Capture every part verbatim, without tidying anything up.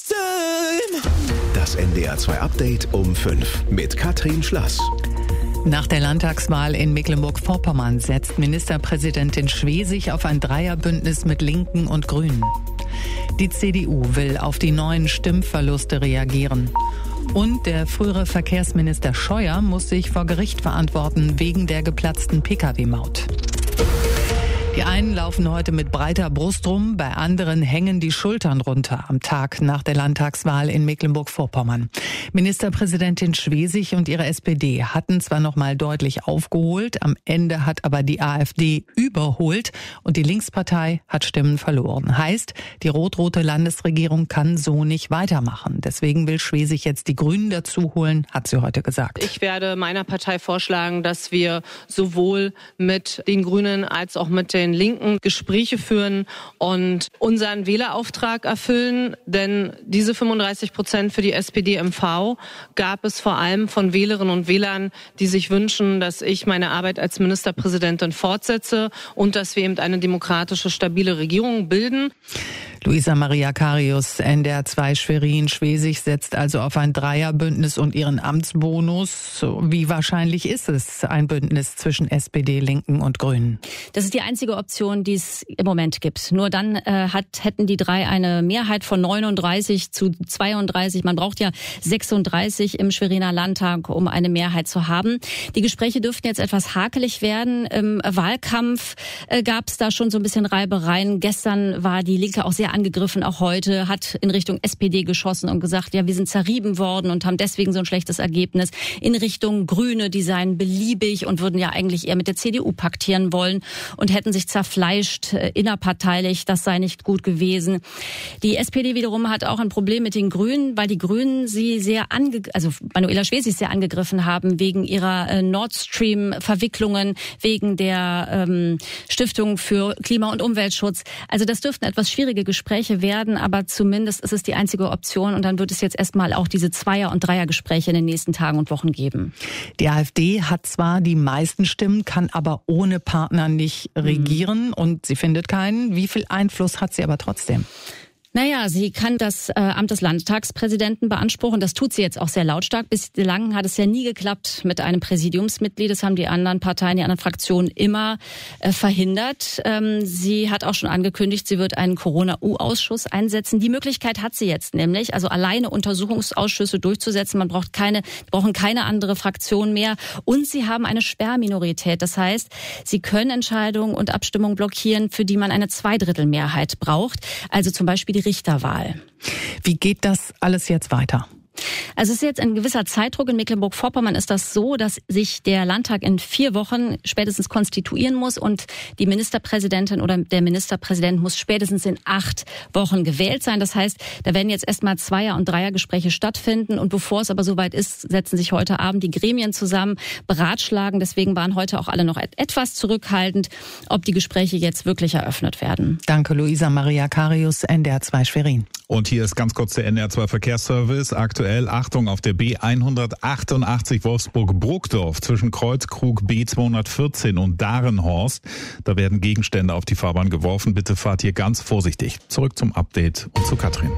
Das N D R zwei Update um fünf mit Katrin Schlass. Nach der Landtagswahl in Mecklenburg-Vorpommern setzt Ministerpräsidentin Schwesig auf ein Dreierbündnis mit Linken und Grünen. Die C D U will auf die neuen Stimmverluste reagieren. Und der frühere Verkehrsminister Scheuer muss sich vor Gericht verantworten wegen der geplatzten Pkw-Maut. Die einen laufen heute mit breiter Brust rum, bei anderen hängen die Schultern runter am Tag nach der Landtagswahl in Mecklenburg-Vorpommern. Ministerpräsidentin Schwesig und ihre S P D hatten zwar noch mal deutlich aufgeholt, am Ende hat aber die AfD überholt und die Linkspartei hat Stimmen verloren. Heißt, die rot-rote Landesregierung kann so nicht weitermachen. Deswegen will Schwesig jetzt die Grünen dazu holen, hat sie heute gesagt. Ich werde meiner Partei vorschlagen, dass wir sowohl mit den Grünen als auch mit den Linken Gespräche führen und unseren Wählerauftrag erfüllen. Denn diese fünfunddreißig Prozent für die S P D M V gab es vor allem von Wählerinnen und Wählern, die sich wünschen, dass ich meine Arbeit als Ministerpräsidentin fortsetze und dass wir eben eine demokratische, stabile Regierung bilden. Luisa Maria Karius, N D R zwei Schwerin. Schwesig setzt also auf ein Dreierbündnis und ihren Amtsbonus. Wie wahrscheinlich ist es, ein Bündnis zwischen S P D, Linken und Grünen? Das ist die einzige Option, die es im Moment gibt. Nur dann äh, hat, hätten die drei eine Mehrheit von neununddreißig zu zweiunddreißig. Man braucht ja sechsunddreißig im Schweriner Landtag, um eine Mehrheit zu haben. Die Gespräche dürften jetzt etwas hakelig werden. Im Wahlkampf äh, gab es da schon so ein bisschen Reibereien. Gestern war die Linke auch sehr angegriffen, auch heute, hat in Richtung S P D geschossen und gesagt, ja, wir sind zerrieben worden und haben deswegen so ein schlechtes Ergebnis. In Richtung Grüne, die seien beliebig und würden ja eigentlich eher mit der C D U paktieren wollen und hätten sich zerfleischt äh, innerparteilich. Das sei nicht gut gewesen. Die S P D wiederum hat auch ein Problem mit den Grünen, weil die Grünen sie sehr ange also Manuela Schwesig sehr angegriffen haben wegen ihrer äh, Nord Stream-Verwicklungen, wegen der ähm, Stiftung für Klima- und Umweltschutz. Also das dürften etwas schwierige Gespräche werden, aber zumindest ist es die einzige Option und dann wird es jetzt erstmal auch diese Zweier- und Dreiergespräche in den nächsten Tagen und Wochen geben. Die AfD hat zwar die meisten Stimmen, kann aber ohne Partner nicht regieren mhm. und sie findet keinen. Wie viel Einfluss hat sie aber trotzdem? Naja, sie kann das äh, Amt des Landtagspräsidenten beanspruchen. Das tut sie jetzt auch sehr lautstark. Bislang hat es ja nie geklappt mit einem Präsidiumsmitglied. Das haben die anderen Parteien, die anderen Fraktionen immer äh, verhindert. Ähm, sie hat auch schon angekündigt, sie wird einen Corona-U-Ausschuss einsetzen. Die Möglichkeit hat sie jetzt nämlich, also alleine Untersuchungsausschüsse durchzusetzen. Man braucht keine, brauchen keine andere Fraktion mehr. Und sie haben eine Sperrminorität. Das heißt, sie können Entscheidungen und Abstimmungen blockieren, für die man eine Zweidrittelmehrheit braucht. Also zum Beispiel die Richterwahl. Wie geht das alles jetzt weiter? Also es ist jetzt ein gewisser Zeitdruck. In Mecklenburg-Vorpommern ist das so, dass sich der Landtag in vier Wochen spätestens konstituieren muss und die Ministerpräsidentin oder der Ministerpräsident muss spätestens in acht Wochen gewählt sein. Das heißt, da werden jetzt erstmal Zweier- und Dreiergespräche stattfinden und bevor es aber soweit ist, setzen sich heute Abend die Gremien zusammen, beratschlagen. Deswegen waren heute auch alle noch etwas zurückhaltend, ob die Gespräche jetzt wirklich eröffnet werden. Danke, Luisa Maria Karius, N D R zwei Schwerin. Und hier ist ganz kurz der N D R zwei Verkehrsservice. Aktuell, Achtung, auf der B hundertachtundachtzig Wolfsburg-Bruckdorf zwischen Kreuzkrug B zweihundertvierzehn und Darenhorst. Da werden Gegenstände auf die Fahrbahn geworfen. Bitte fahrt hier ganz vorsichtig. Zurück zum Update und zu Katrin.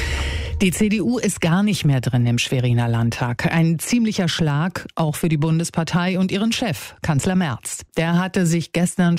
Die C D U ist gar nicht mehr drin im Schweriner Landtag. Ein ziemlicher Schlag auch für die Bundespartei und ihren Chef, Kanzler Merz. Der hatte sich gestern